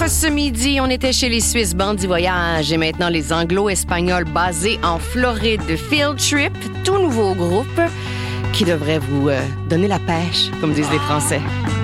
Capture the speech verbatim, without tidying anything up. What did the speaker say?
Ce midi, on était chez les Suisses Bandits Voyage et maintenant les Anglo-Espagnols basés en Floride. Field Trip, tout nouveau groupe qui devrait vous euh, donner la pêche, comme disent les Français.